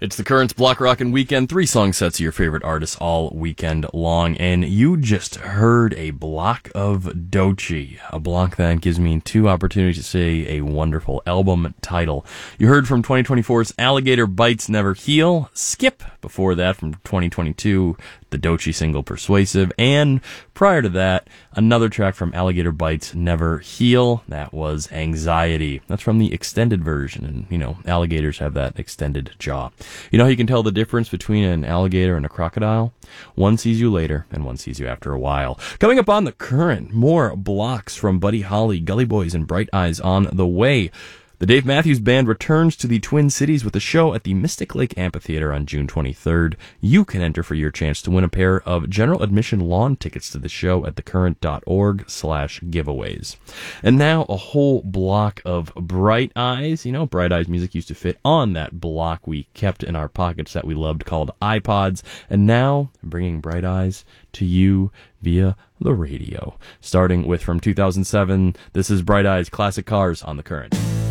It's the Currents Block Rockin' Weekend, 3 song sets of your favorite artists all weekend long, and you just heard a block of Doechii, a block that gives me 2 opportunities to say a wonderful album title. You heard from 2024's Alligator Bites Never Heal, Skip, before that from 2022, the Doechii single Persuasive, and prior to that, another track from Alligator Bites Never Heal, that was Anxiety. That's from the extended version, and, you know, alligators have that extended jaw. You know how you can tell the difference between an alligator and a crocodile? One sees you later, and one sees you after a while. Coming up on The Current, more blocks from Buddy Holly, Gully Boys, and Bright Eyes on the way. The Dave Matthews Band returns to the Twin Cities with a show at the Mystic Lake Amphitheater on June 23rd. You can enter for your chance to win a pair of general admission lawn tickets to the show at thecurrent.org/giveaways. And now a whole block of Bright Eyes. You know, Bright Eyes music used to fit on that block we kept in our pockets that we loved called iPods. And now I'm bringing Bright Eyes to you via the radio. Starting with from 2007, this is Bright Eyes Classic Cars on The Current.